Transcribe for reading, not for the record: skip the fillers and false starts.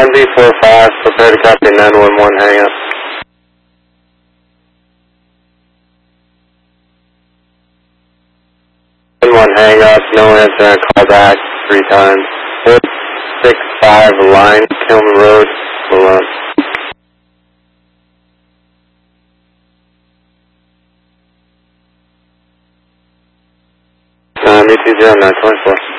1B45, prepare to copy 911 hang up. 911 hang up, no answer, I call back 3 times. 465 line, Kilman Road, Malone. ETG 924.